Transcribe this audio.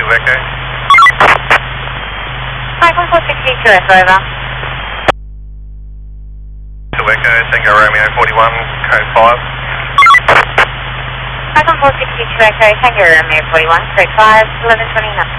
Echo. Hi, 1462 Echo, over. 2 Echo, Tango Romeo 41, code 5. Hi, 1462 Echo, Tango Romeo 41, code 5, 1129.